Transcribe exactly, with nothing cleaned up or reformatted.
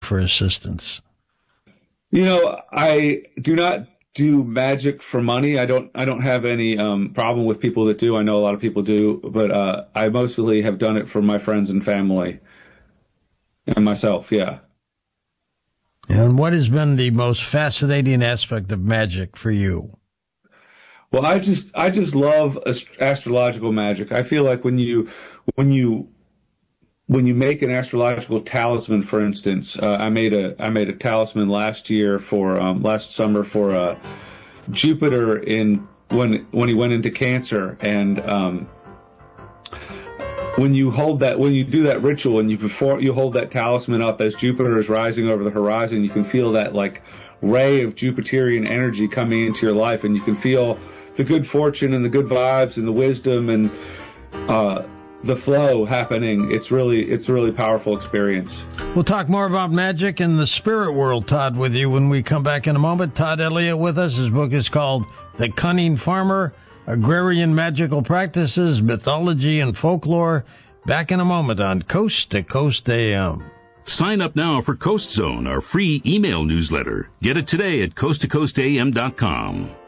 for assistance? You know, I do not do magic for money. I don't I don't have any um, problem with people that do. I know a lot of people do, but uh, I mostly have done it for my friends and family and myself, yeah. And what has been the most fascinating aspect of magic for you? Well, I just I just love ast- astrological magic. I feel like when you when you when you make an astrological talisman, for instance, uh, I made a I made a talisman last year for um, last summer for uh, Jupiter in when when he went into Cancer, and um, when you hold that when you do that ritual and you before you hold that talisman up as Jupiter is rising over the horizon, you can feel that like ray of Jupiterian energy coming into your life, and you can feel the good fortune and the good vibes and the wisdom and uh, the flow happening. It's really, it's a really powerful experience. We'll talk more about magic and the spirit world, Todd, with you when we come back in a moment. Todd Elliott with us. His book is called The Cunning Farmer, Agrarian Magical Practices, Mythology and Folklore. Back in a moment on Coast to Coast A M. Sign up now for Coast Zone, our free email newsletter. Get it today at coast to coast a m dot com.